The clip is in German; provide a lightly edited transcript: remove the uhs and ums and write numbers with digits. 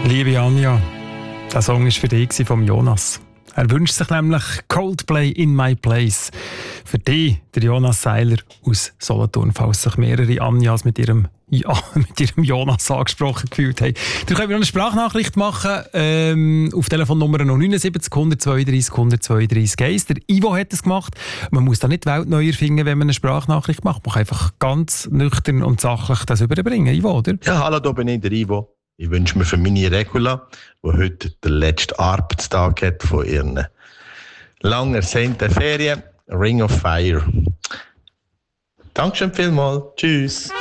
Liebe Anja, der Song war für dich von Jonas. Er wünscht sich nämlich Coldplay in my place. Für dich, der Jonas Seiler aus Solothurn, falls sich mehrere Anjas mit ihrem Jonas angesprochen gefühlt haben. Da können wir noch eine Sprachnachricht machen auf Telefonnummer 79 132 132 1. Der Ivo hat es gemacht. Man muss da nicht Welt neu erfinden, wenn man eine Sprachnachricht macht. Man kann einfach ganz nüchtern und sachlich das überbringen, Ivo, oder? Ja, hallo, da bin ich, der Ivo. Ich wünsche mir für meine Regula, die heute den letzten Arbeitstag hat von ihren lang ersehnten Ferien, Ring of Fire. Dankeschön vielmals. Tschüss.